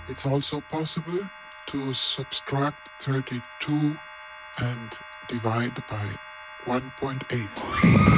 It's also possible to subtract 32 and divide by 1.8.